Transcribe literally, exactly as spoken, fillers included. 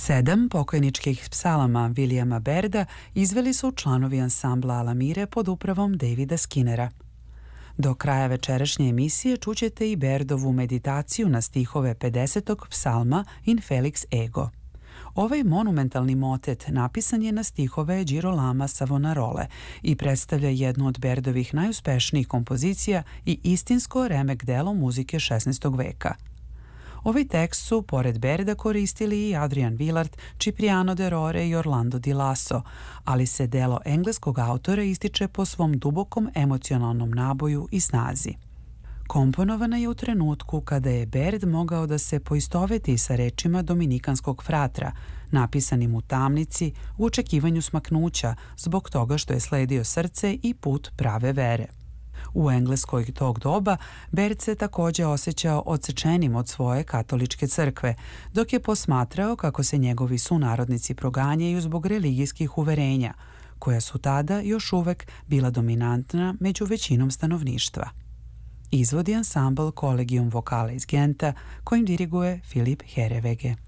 Sedam pokojničkih psalama Williama Bairda izveli su članovi ansambla Alamire pod upravom Davida Skinnera. Do kraja večerašnje emisije čućete i Bairdovu meditaciju na stihove pedesetog psalma In Felix Ego. Ovaj monumentalni motet napisan je na stihove Girolama Savonarole i predstavlja jednu od Bairdovih najuspešnijih kompozicija i istinsko remek delo muzike šesnaestog veka. Ovaj tekst su, pored Bairda, koristili i Adrian Willard, Cipriano de Rore i Orlando Di Lasso, ali se delo engleskog autora ističe po svom dubokom emocionalnom naboju i snazi. Komponovana je u trenutku kada je Baird mogao da se poistoveti sa rečima dominikanskog fratra, napisanim u tamnici u očekivanju smaknuća zbog toga što je sledio srce i put prave vere. U Engleskoj tog doba Baird se takođe osjećao odsečenim od svoje katoličke crkve, dok je posmatrao kako se njegovi sunarodnici proganjaju zbog religijskih uverenja, koja su tada još uvek bila dominantna među većinom stanovništva. Izvodi ansambl Collegium Vocale iz Genta, kojim diriguje Filip Hereweghe.